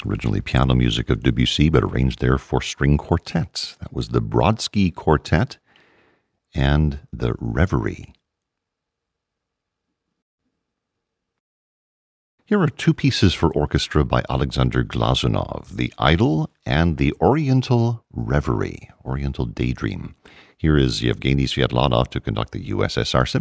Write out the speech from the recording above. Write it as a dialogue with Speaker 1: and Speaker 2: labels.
Speaker 1: Originally piano music of Debussy, but arranged there for string quartets. That was the Brodsky Quartet and the Reverie. Here are two pieces for orchestra by Alexander Glazunov, the Idyll and the Oriental Reverie, Oriental Daydream. Here is Yevgeny Sviatlanov to conduct the USSR Symphony.